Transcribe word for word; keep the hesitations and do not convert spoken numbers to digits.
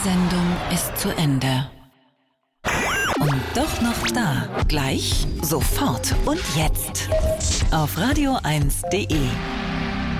Sendung ist zu Ende. Und doch noch da. Gleich, sofort und jetzt. Auf radio eins punkt de.